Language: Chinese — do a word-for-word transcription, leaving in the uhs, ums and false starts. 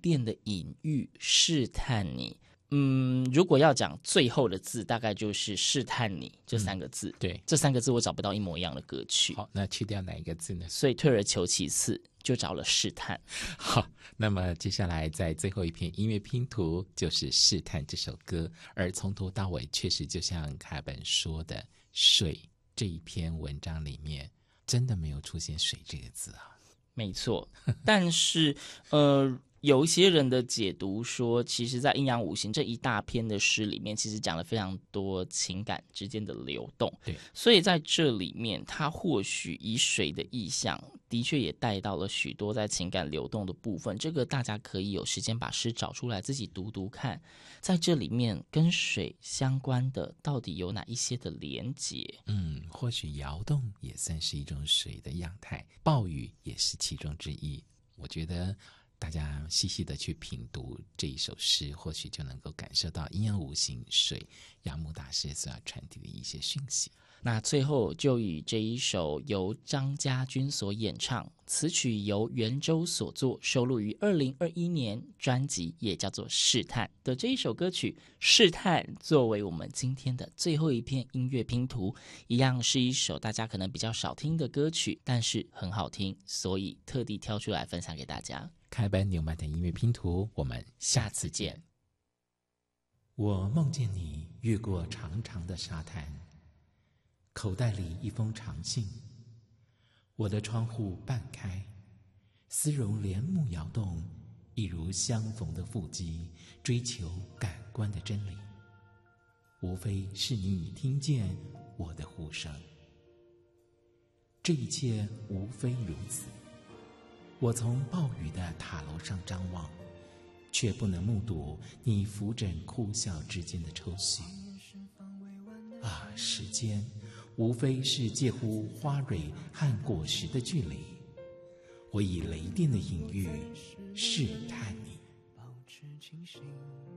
电的隐喻，试探你。嗯，如果要讲最后的字，大概就是试探你这三个字、 嗯、对， 这三个字我找不到一模一样的歌曲。 好，那去掉哪一个字呢？ 所以退而求其次就找了试探。 好，那么接下来在最后一篇音乐拼图就是试探这首歌，而从头到尾确实就像凯本说的，水这一篇文章里面真的没有出现水这个字啊。 没错，但是呃有一些人的解读说，其实在阴阳五行这一大篇的诗里面，其实讲了非常多情感之间的流动。 对， 所以在这里面，他或许以水的意象，的确也带到了许多在情感流动的部分。这个大家可以有时间把诗找出来自己读读看，在这里面跟水相关的到底有哪一些的连结？ 嗯，或许摇动也算是一种水的样态，暴雨也是其中之一。我觉得大家细细的去品读这一首诗，或许就能够感受到阴阳五行水杨牧大师所要传递的一些讯息。 那最后就以这一首由张家军所演唱，此曲由袁周所作，收录于二零二一年专辑也叫做《试探》的这一首歌曲《试探》，作为我们今天的最后一片音乐拼图，一样是一首大家可能比较少听的歌曲，但是很好听，所以特地挑出来分享给大家。 开班纽曼的音乐拼图，我们下次见。我梦见你越过长长的沙滩，口袋里一封长信，我的窗户半开，丝绒帘幕摇动，一如相逢的腹肌，追求感官的真理，无非是你已听见我的呼声。这一切无非如此。我从暴雨的塔楼上张望，却不能目睹你扶枕哭笑之间的抽搐。啊，时间无非是介乎花蕊和果实的距离，我以雷电的隐喻试探你。保持清醒。